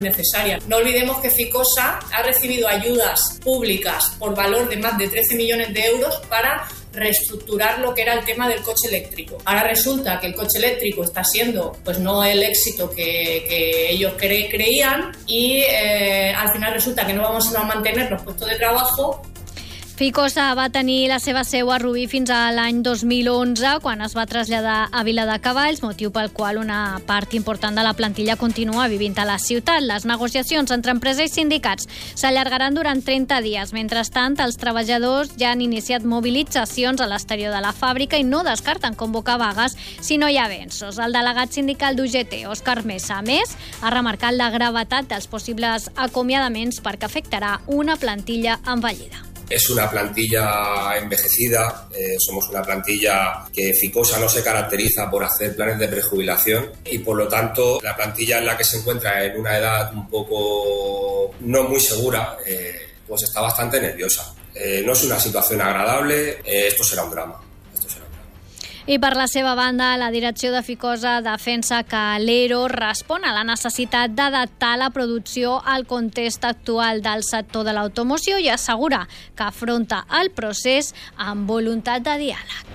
necesaria. No olvidemos que Ficosa ha recibido ayudas públicas por valor de más de 13 millones de euros para reestructurar lo que era el tema del coche eléctrico. Ahora resulta que el coche eléctrico está siendo pues no el éxito que ellos creían y al final resulta que no vamos a mantener los puestos de trabajo. Ficosa va tenir la seva seu a Rubí fins a l'any 2011, quan es va traslladar a Viladecavalls, motiu pel qual una part important de la plantilla continua vivint a la ciutat. Les negociacions entre empresa i sindicats s'allargaran durant 30 dies. Mentrestant, els treballadors ja han iniciat mobilitzacions a l'exterior de la fàbrica i no descarten convocar vagues si no hi ha avenços. El delegat sindical d'UGT, Òscar Mesa, a més, ha remarcat la gravetat dels possibles acomiadaments perquè afectarà una plantilla envellida. Es una plantilla envejecida, somos una plantilla que Ficosa no se caracteriza por hacer planes de prejubilación y por lo tanto la plantilla en la que se encuentra en una edad un poco no muy segura, pues está bastante nerviosa. No es una situación agradable, esto será un drama. I per la seva banda, la direcció de Ficosa defensa que l'ERO respon a la necessitat d'adaptar la producció al context actual del sector de l'automoció i assegura que afronta el procés amb voluntat de diàleg.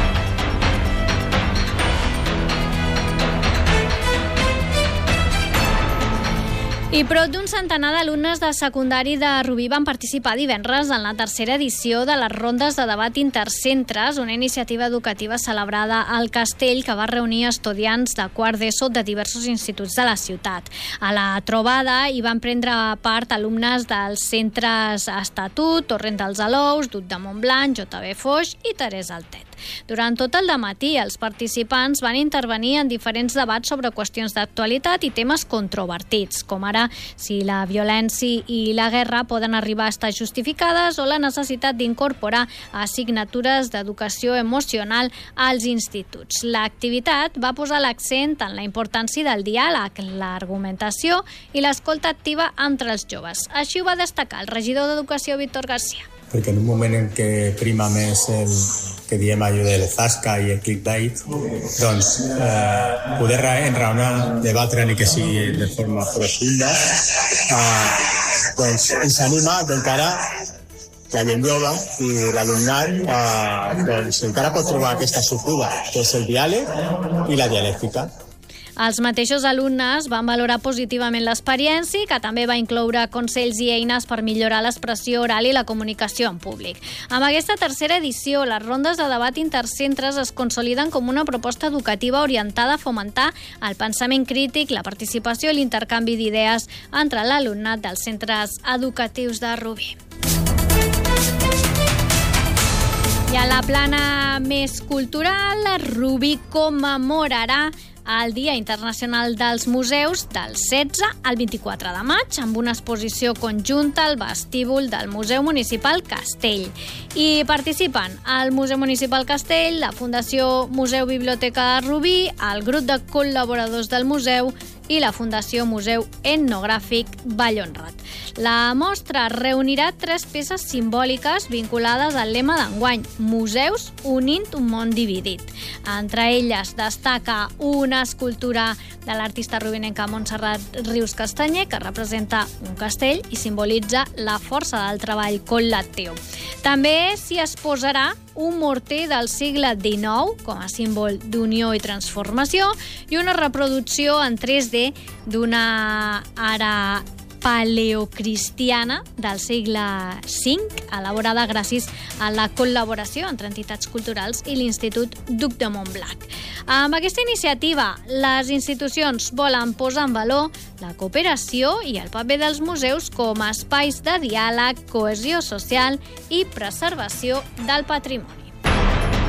I prop d'un centenar d'alumnes de secundari de Rubí van participar divendres en la tercera edició de les rondes de debat intercentres, una iniciativa educativa celebrada al Castell que va reunir estudiants de quart d'ESO de diversos instituts de la ciutat. A la trobada hi van prendre part alumnes dels centres Estatut, Torrent dels Alous, Duc de Montblanc, JB Foix i Teresa Altet. Durant tot el dematí, els participants van intervenir en diferents debats sobre qüestions d'actualitat i temes controvertits, com ara si la violència i la guerra poden arribar a estar justificades o la necessitat d'incorporar assignatures d'educació emocional als instituts. L'activitat va posar l'accent en la importància del diàleg, l'argumentació i l'escolta activa entre els joves. Així ho va destacar el regidor d'Educació, Víctor García. Perquè en un moment en què prima més el que diem allò del zasca i el clickbait, doncs poder enraonar, debatre ni que sigui de forma profunda, doncs ens anima que encara la gent jove i l'alumnat doncs encara pot trobar aquesta sortida, que és el diàleg i la dialèctica. Els mateixos alumnes van valorar positivament l'experiència, que també va incloure consells i eines per millorar l'expressió oral i la comunicació en públic. Amb aquesta tercera edició, les rondes de debat intercentres es consoliden com una proposta educativa orientada a fomentar el pensament crític, la participació i l'intercanvi d'idees entre l'alumnat dels centres educatius de Rubí. I a la plana més cultural, Rubí commemorarà el Dia Internacional dels Museus del 16 al 24 de maig amb una exposició conjunta al vestíbul del Museu Municipal Castell. I participen el Museu Municipal Castell, la Fundació Museu Biblioteca de Rubí, el grup de col·laboradors del museu i la Fundació Museu Etnogràfic Vallhonrat. La mostra reunirà 3 peces simbòliques vinculades al lema d'enguany, Museus unint un món dividit. Entre elles destaca una escultura de l'artista rubinenca Montserrat Rius Castanyer que representa un castell i simbolitza la força del treball col·lectiu. També s'hi exposarà un morter del segle XIX com a símbol d'unió i transformació i una reproducció en 3D d'una ara paleocristiana del segle V, elaborada gràcies a la col·laboració entre entitats culturals i l'Institut Duc de Montblanc. Amb aquesta iniciativa, les institucions volen posar en valor la cooperació i el paper dels museus com a espais de diàleg, cohesió social i preservació del patrimoni.